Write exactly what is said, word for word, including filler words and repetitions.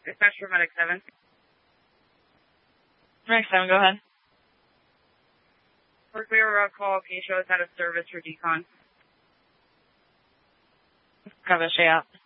Dispatch for Medic seven. Medic seven, go ahead. First we were call, can you show us how to service for decon? Cover, stay out.